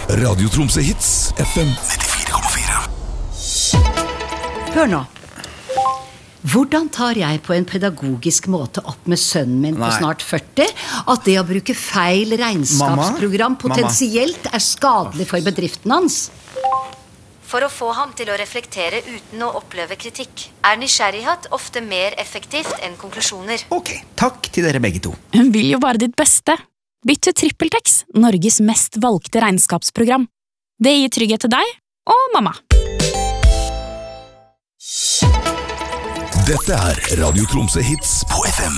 Radio Tromsø Hits, FM 94,4. Hør nå. Hvordan tar jeg på en pedagogisk måte opp med sønnen min på snart 40 at det å bruke feil regnskapsprogram potensielt er skadelig for bedriften hans? For å få ham til å reflektere uten å oppleve kritikk, er nysgjerrighet ofte mer effektivt enn konklusjoner. Ok, takk til dere begge to. Hun vil jo bare ditt beste. Bytt til TrippelTex, Norges mest valgte regnskapsprogram. Det gir trygghet til deg og mamma. Dette er Radio Tromsø Hits på FM